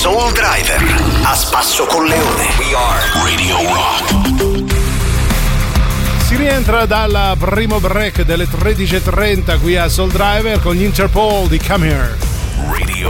Soul Driver, a spasso con Leone. We are Radio Rock. Si rientra dal primo break delle 13.30 qui a Soul Driver con gli Interpol di Come Here. Radio